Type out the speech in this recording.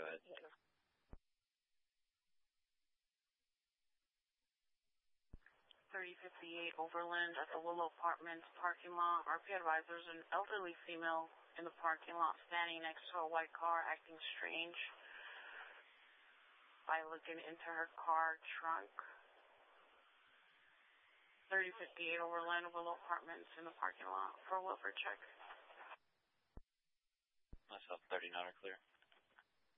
ahead. Yeah. 3058 Overland at the Willow Apartments parking lot. RP advisors, an elderly female in the parking lot standing next to a white car acting strange by looking into her car trunk. 3058 Overland, Willow Apartments in the parking lot for a welfare check. Myself, 39 are clear.